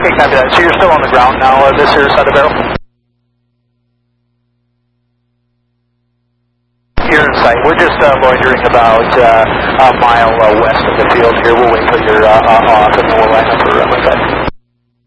Okay, copy that. So you're still on the ground now, this here side of barrel? You're in sight. We're just loitering about a mile west of the field here. We'll wait till you're off and then we'll line up for runway 5.